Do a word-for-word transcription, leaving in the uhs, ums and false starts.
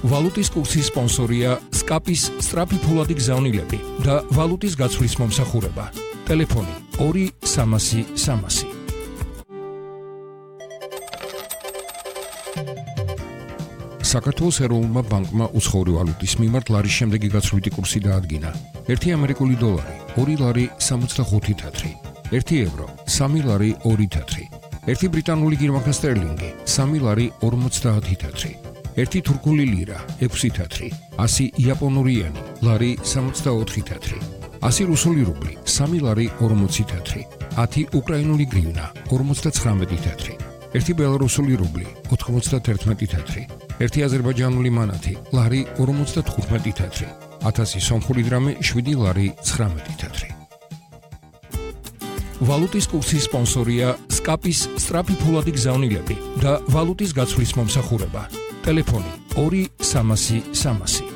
ვალუტის კურსის სპონსორია სკაპის სწრაფი ფულადი გზავნილები და ვალუტის გაცვლის მომსახურება. ტელეფონი ორი სამასი სამასი. საქართველოს ეროვნულმა ბანკმა უცხოური ვალუტის მიმართ ლარის შემდეგი გაცვლითი კურსი დაადგინა. ერთი ამერიკული დოლარი ორი ლარი სამოცდახუთი თეთრი, ერთი ევრო სამი ლარი ორი თეთრი, ერთი ბრიტანული გირმარკა სტერლინგი სამი ლარი ორმოცდაათი თეთრი, ერთი თურქული ლირა ექვსი თეთრი, ასი იაპონური იენი ლარი სამოცდაოთხი თეთრი, ასი რუსული რუბლი სამი ლარი ორმოცი თეთრი, ათი უკრაინული გრივნა ორმოცდაცხრამეტი თეთრი, ერთი ბელარუსული რუბლი ოთხმოცდათერთმეტი თეთრი, ერთი აზერბაიჯანული მანათი ლარი ორმოცდათხუთმეტი თეთრი, ათასი სომხური დრამი შვიდი ლარი ცხრამეტი თეთრი. ვალუტის კურსის სპონსორია სკაპის სწრაფი ფულადი გზავნილები და ვალუტის გაცვლის მომსახურება. ტელეფონი ორი სამასი სამასი.